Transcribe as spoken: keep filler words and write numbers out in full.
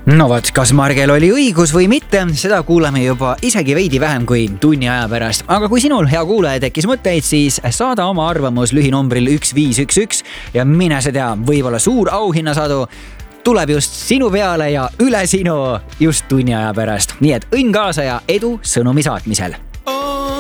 no vot, kas Margel oli õigus või mitte, seda kuuleme juba isegi veidi vähem kui tunni aja pärast. Aga kui sinul, hea kuulaja, tekkis mõtteid, siis saada oma arvamus lühinumbril üks viis üks üks ja mine sa tea, võib-olla suur auhinnasadu tuleb just sinu peale ja üle sinu just tunni aja pärast. Nii et õnn kaasa ja edu sõnumi saatmisel!